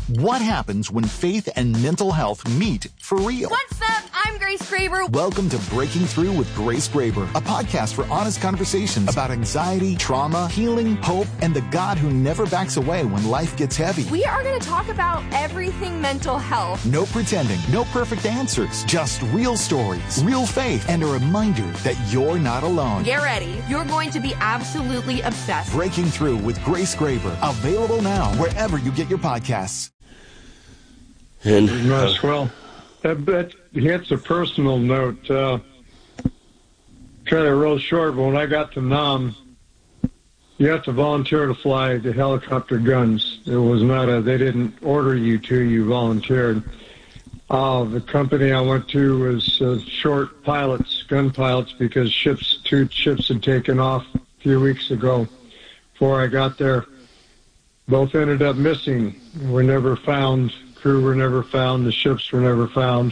What happens when faith and mental health meet for real? What's up? I'm Grace Graber. Welcome to Breaking Through with Grace Graber, a podcast for honest conversations about anxiety, trauma, healing, hope, and the God who never backs away when life gets heavy. We are going to talk about everything mental health. No pretending, no perfect answers, just real stories, real faith, and a reminder that you're not alone. Get ready. You're going to be absolutely obsessed. Breaking Through with Grace Graber, available now wherever you get your podcasts. And well, that hits a personal note. Kind of real short, but when I got to Nam, you have to volunteer to fly the helicopter guns. It was not they didn't order you to, you volunteered. The company I went to was short pilots, gun pilots, because two ships had taken off a few weeks ago. Before I got there, both ended up missing. Were never found. Crew were never found. The ships were never found.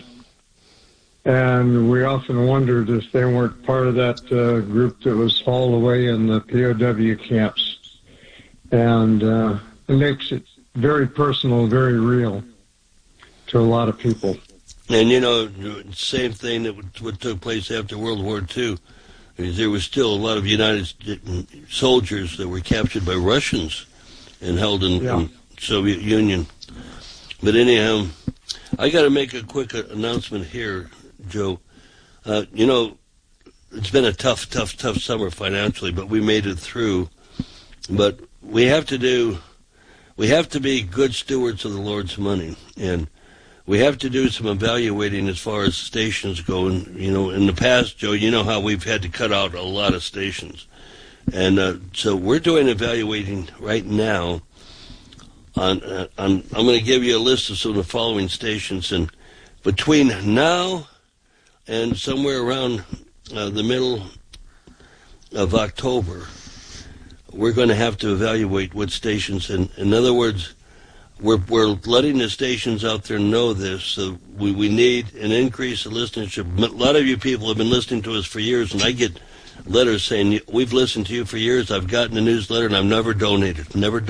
And we often wondered if they weren't part of that group that was hauled away in the POW camps. And it makes it very personal, very real to a lot of people. And, you know, same thing that what took place after World War II. There was still a lot of United soldiers that were captured by Russians and held in Soviet Union. But anyhow, I got to make a quick announcement here, Joe. You know, it's been a tough summer financially, but we made it through. But we have to be good stewards of the Lord's money, and we have to do some evaluating as far as stations go. And, you know, in the past, Joe, you know how we've had to cut out a lot of stations. And so we're doing evaluating right now. I'm going to give you a list of some of the following stations, and between now and somewhere around the middle of October, we're going to have to evaluate what stations. And in other words, we're letting the stations out there know this. So we need an increase in listenership. A lot of you people have been listening to us for years, and I get letters saying, we've listened to you for years, I've gotten a newsletter, and I've never donated.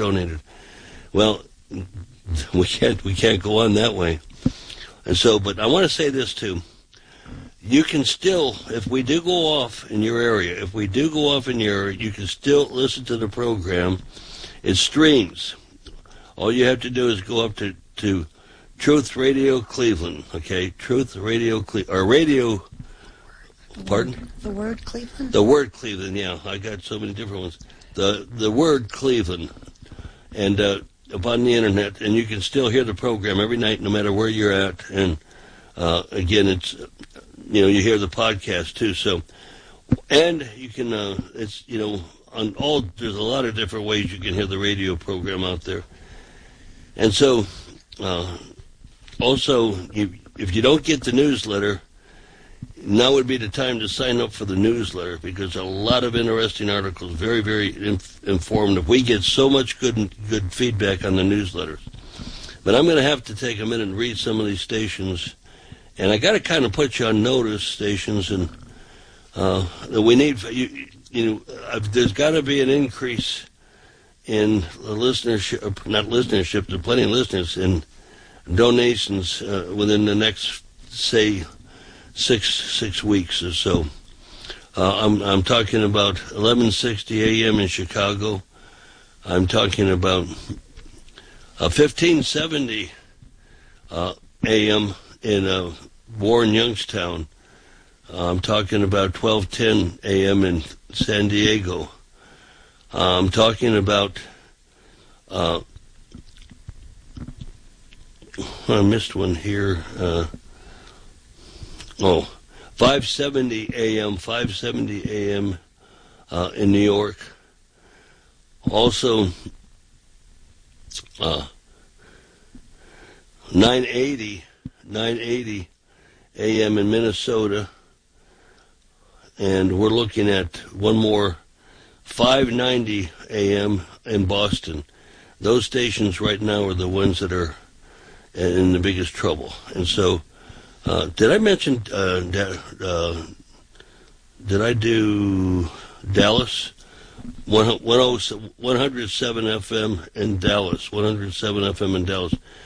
Well, we can't go on that way. And so, but I want to say this too. You can still, if we do go off in your area, you can still listen to the program. It streams. All you have to do is go up to Truth Radio Cleveland, okay? Truth Radio Cleveland, or radio, pardon? The word Cleveland? The word Cleveland, yeah. I got so many different ones. The word Cleveland. And upon the internet, and you can still hear the program every night, no matter where you're at. And again, it's you hear the podcast too. So, and you can it's there's a lot of different ways you can hear the radio program out there. And so, also, if you don't get the newsletter, now would be the time to sign up for the newsletter, because a lot of interesting articles, very, very informative. We get so much good feedback on the newsletters. But I'm going to have to take a minute and read some of these stations, and I got to kind of put you on notice, stations, and that we need. There's got to be an increase in listenership, not listenership. There's plenty of listeners in donations within the next, say, six weeks or so. I'm talking about 1160 a.m. in Chicago. I'm talking about 1570 a.m. in Warren, Youngstown. I'm talking about 1210 a.m. in San Diego. I'm talking about I missed one here. 570 a.m. In New York. Also, 980 a.m. in Minnesota. And we're looking at one more, 590 a.m. in Boston. Those stations right now are the ones that are in the biggest trouble. And so, did I mention, did I do Dallas? 107 FM in Dallas, 107 FM in Dallas.